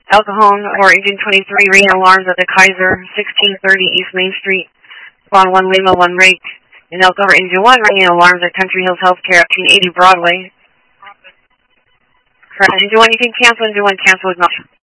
El Cajon or Engine 23 ringing alarms at the Kaiser, 1630 East Main Street. Spawn 1 Lima 1 Rake. In Elk over Engine 1 ringing alarms at Country Hills Healthcare, 1880 Broadway. For Engine 1, you can cancel. Engine 1 cancel with no.